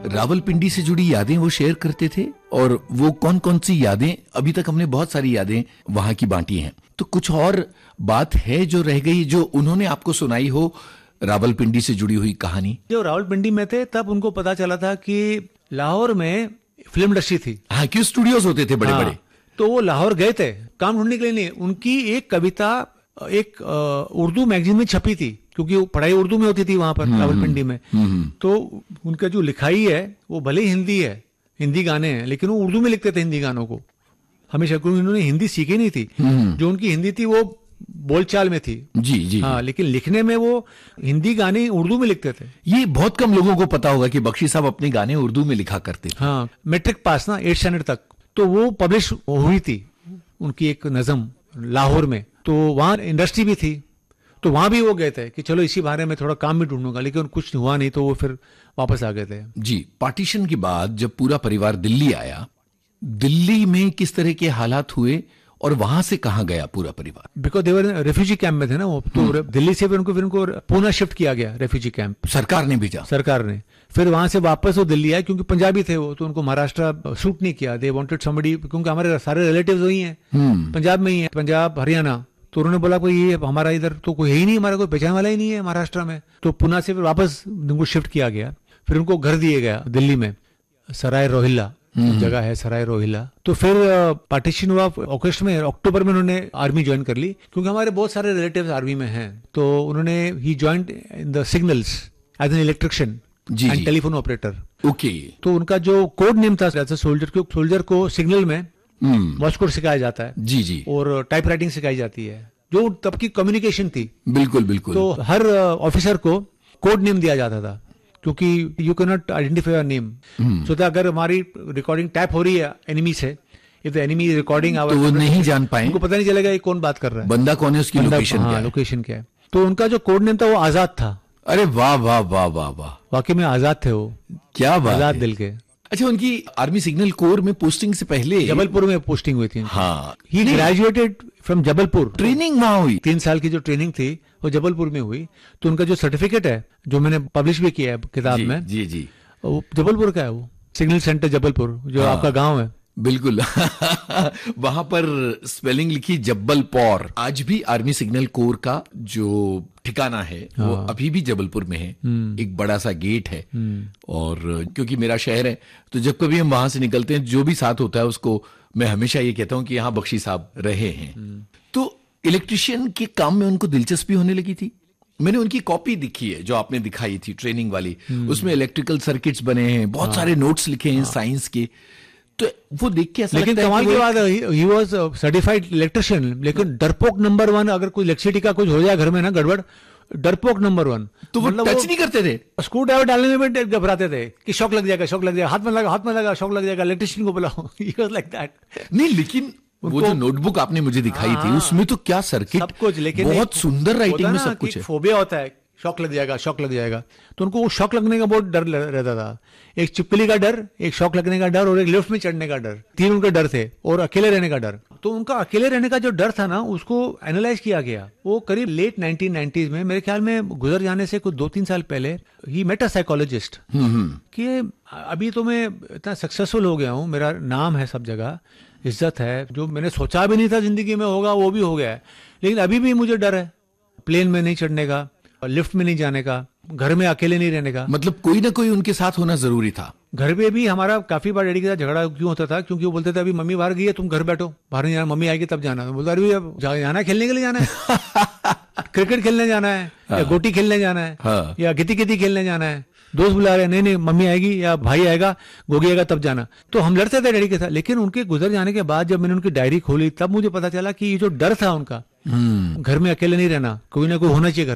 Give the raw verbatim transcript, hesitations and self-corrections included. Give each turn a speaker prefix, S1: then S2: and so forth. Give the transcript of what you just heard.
S1: रावलपिंडी से जुड़ी यादें वो शेयर करते थे, और वो कौन कौन सी यादें, अभी तक हमने बहुत सारी यादें वहां की बांटी हैं, तो कुछ और बात है जो रह गई जो उन्होंने आपको सुनाई हो रावलपिंडी से जुड़ी हुई कहानी?
S2: जो रावलपिंडी में थे तब उनको पता चला था कि लाहौर में फिल्म इंडस्ट्री थी।
S1: हाँ, क्यों स्टूडियोज होते थे बड़े
S2: हाँ,
S1: बड़े।
S2: तो वो लाहौर गए थे काम ढूंढने के लिए। नहीं, उनकी एक कविता एक उर्दू मैगजीन में छपी थी, क्योंकि पढ़ाई उर्दू में होती थी वहां पर रावलपिंडी में। तो उनका जो लिखाई है वो भले ही हिंदी है, हिंदी गाने हैं, लेकिन वो उर्दू में लिखते थे हिंदी गानों को हमेशा, क्योंकि उन्होंने हिंदी सीखी नहीं थी। जो उनकी हिंदी थी वो बोलचाल में थी।
S1: जी जी।
S2: हाँ, लेकिन लिखने में वो हिंदी गाने उर्दू में लिखते थे।
S1: ये बहुत कम लोगों को पता होगा कि बख्शी साहब अपने गाने उर्दू में लिखा करते थे।
S2: हाँ, मैट्रिक पास ना एट स्टैंडर्ड तक, तो वो पब्लिश हुई थी उनकी एक नज़म लाहौर में। तो वहाँ इंडस्ट्री भी थी, तो वहां भी वो गए थे कि चलो इसी बारे में थोड़ा काम भी ढूंढूंगा, लेकिन कुछ हुआ नहीं, तो वो फिर वापस आ गए थे।
S1: जी, पार्टीशन के बाद जब पूरा परिवार दिल्ली आया, दिल्ली में किस तरह के हालात हुए और वहां से कहां गया पूरा परिवार?
S2: बिकॉज देवर रेफ्यूजी कैंप में थे ना वो, तो दिल्ली से फिर उनको फिर उनको पुणे शिफ्ट किया गया रेफ्यूजी कैंप।
S1: सरकार ने भेजा?
S2: सरकार ने। फिर वहां से वापस वो दिल्ली आए, क्योंकि पंजाबी थे वो, तो उनको महाराष्ट्र सूट नहीं किया। दे वांटेड समबडी, क्योंकि हमारे सारे रिलेटिव्स वही हैं, पंजाब में ही है, पंजाब हरियाणा। तो उन्होंने बोला कोई ये हमारा इधर तो कोई है ही नहीं, हमारा कोई पहचान वाला ही नहीं है महाराष्ट्र में। तो पुणे से फिर वापस उनको शिफ्ट किया गया। फिर उनको घर दिए गया दिल्ली में, सराय रोहिल्ला जगह है, सराय रोहिल्ला। तो फिर पार्टीशन हुआ अगस्त में, अक्टूबर में उन्होंने आर्मी ज्वाइन कर ली, क्योंकि हमारे बहुत सारे रिलेटिव्स आर्मी में हैं। तो उन्होंने he joined in the signals as an electrician and telephone operator.
S1: Okay.
S2: तो उनका जो कोड नेम था एज अ सोल्जर, क्योंकि सोल्जर को सिग्नल में मॉर्स कोड सिखाया जाता है।
S1: जी जी।
S2: और टाइप राइटिंग सिखाई जाती है, जो तब की कम्युनिकेशन थी।
S1: बिल्कुल बिल्कुल।
S2: तो हर ऑफिसर को कोड नेम दिया जाता था, क्योंकि you can not identify your name. सो अगर हमारी रिकॉर्डिंग टैप हो रही है एनिमी से, if the enemy is recording our,
S1: तो वो नहीं जान पाए,
S2: उनको पता नहीं चलेगा ये कौन बात कर रहा है,
S1: बंदा कौन है, उसकी लोकेशन क्या है।
S2: लोकेशन क्या है। तो उनका जो कोड नेम था वो आजाद था।
S1: अरे वाह वाह वाह वाह वाह,
S2: वाकई में आजाद थे वो,
S1: क्या बात,
S2: आजाद दिल के।
S1: अच्छा, उनकी आर्मी सिग्नल कोर में पोस्टिंग से पहले
S2: जबलपुर में पोस्टिंग हुई थी।
S1: हाँ,
S2: ही ग्रेजुएटेड फ्रॉम जबलपुर।
S1: ट्रेनिंग वहां हुई,
S2: तीन साल की जो ट्रेनिंग थी वो जबलपुर में हुई। तो उनका जो सर्टिफिकेट है, जो मैंने पब्लिश भी किया है किताब
S1: जी,
S2: में,
S1: जी जी,
S2: वो जबलपुर का है, वो सिग्नल सेंटर जबलपुर, जो हाँ, आपका गांव है।
S1: बिल्कुल। वहां पर स्पेलिंग लिखी जब्बलपौर। आज भी आर्मी सिग्नल कोर का जो ठिकाना है हाँ, वो अभी भी जबलपुर में है। एक बड़ा सा गेट है, और क्योंकि मेरा शहर है, तो जब कभी हम वहां से निकलते हैं, जो भी साथ होता है उसको मैं हमेशा ये कहता हूं कि यहाँ बख्शी साहब रहे हैं। तो इलेक्ट्रिशियन के काम में उनको दिलचस्पी होने लगी थी। मैंने उनकी कॉपी दिखी है जो आपने दिखाई थी ट्रेनिंग वाली, उसमें इलेक्ट्रिकल सर्किट्स बने हैं, बहुत हाँ, सारे नोट्स लिखे हैं हाँ, साइंस के। तो वो देख के ऐसा
S2: लेकिन कमाल की बात, ही वाज सर्टिफाइड इलेक्ट्रिशियन, लेकिन डरपोक नंबर वन। अगर कोई इलेक्ट्रिसिटी का कुछ हो जाए घर में ना गड़बड़, डरपोक नंबर वन।
S1: तो वो टच नहीं करते थे,
S2: स्क्रू ड्राइवर डालने में भी घबराते थे कि शॉक लग जाएगा, शॉक लग जाएगा, हाथ में लगा, हाथ में लगा, शॉक लग जाएगा, इलेक्ट्रिशियन को बुलाओ। He was like that.
S1: नहीं, लेकिन वो जो नोटबुक आपने मुझे दिखाई थी, उसमें तो क्या सर्किट,
S2: सब कुछ, लेकिन
S1: बहुत सुंदर राइटिंग में सब कुछ है।
S2: फोबिया होता है, शॉक लग जाएगा, शॉक लग जाएगा, तो उनको वो शॉक लगने का बहुत डर रहता था। एक चिपकली का डर, एक शॉक लगने का डर, और एक लिफ्ट में चढ़ने का डर। तीन उनके डर थे, और अकेले रहने का डर। तो उनका अकेले रहने का जो डर था ना, उसको एनालाइज किया गया। वो करीब लेट नाइनटीन नाइंटीज़ में, मेरे ख्याल में गुजर जाने से कुछ दो तीन साल पहले, ही मेट अ साइकोलॉजिस्ट कि अभी तो मैं इतना सक्सेसफुल हो गया हूँ, मेरा नाम है सब जगह, इज्जत है, जो मैंने सोचा भी नहीं था जिंदगी में होगा वो भी हो गया है, लेकिन अभी भी मुझे डर है प्लेन में नहीं चढ़ने का, लिफ्ट में नहीं जाने का, घर में अकेले नहीं रहने का।
S1: मतलब कोई ना कोई उनके साथ होना जरूरी था।
S2: घर पे भी हमारा काफी बार डैडी के साथ झगड़ा क्यों होता था, क्योंकि वो बोलते थे अभी मम्मी बाहर गई है, तुम घर बैठो, बाहर नहीं जाना, मम्मी आएगी तब जाना। तो बोलता अरे अब जाना है, खेलने के लिए जाना है, क्रिकेट खेलने जाना है, हाँ, या गोटी खेलने जाना है, हाँ, या गिती गिती खेलने जाना है, दोस्त बुला रहे हैं, नहीं नहीं मम्मी आएगी या भाई आएगा, गोगी आएगा तब जाना। तो हम लड़ते थे डैडी के साथ। लेकिन उनके गुजर जाने के बाद जब मैंने उनकी डायरी खोली, तब मुझे पता चला कि ये जो डर था उनका, घर में अकेले नहीं रहना, कोई ना कोई होना चाहिए घर